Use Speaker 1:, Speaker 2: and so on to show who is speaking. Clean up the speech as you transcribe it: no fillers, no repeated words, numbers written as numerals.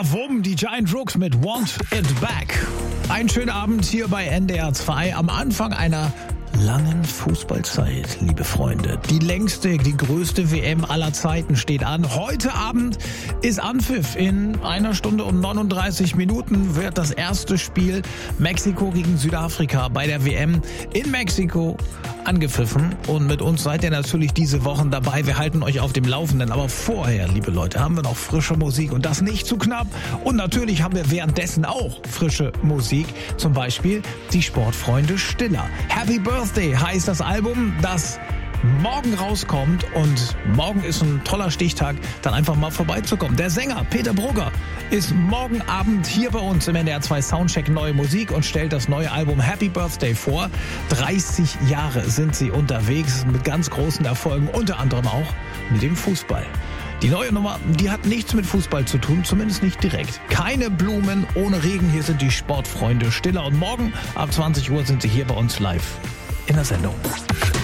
Speaker 1: Wumm, die Giant Rooks mit Want It Back. Ein schöner Abend hier bei NDR 2 am Anfang einer langen Fußballzeit, liebe Freunde. Die längste, die größte WM aller Zeiten steht an. Heute Abend ist Anpfiff. In 1 Stunde und 39 Minuten wird das erste Spiel Mexiko gegen Südafrika bei der WM in Mexiko angepfiffen. Und mit uns seid ihr natürlich diese Wochen dabei. Wir halten euch auf dem Laufenden. Aber vorher, liebe Leute, haben wir noch frische Musik und das nicht zu knapp. Und natürlich haben wir währenddessen auch frische Musik. Zum Beispiel die Sportfreunde Stiller. Happy Birthday heißt das Album, das morgen rauskommt, und morgen ist ein toller Stichtag, dann einfach mal vorbeizukommen. Der Sänger Peter Brugger ist morgen Abend hier bei uns im NDR 2 Soundcheck Neue Musik und stellt das neue Album Happy Birthday vor. 30 Jahre sind sie unterwegs mit ganz großen Erfolgen, unter anderem auch mit dem Fußball. Die neue Nummer, die hat nichts mit Fußball zu tun, zumindest nicht direkt. Keine Blumen ohne Regen, hier sind die Sportfreunde Stiller, und morgen ab 20 Uhr sind sie hier bei uns live in der Sendung.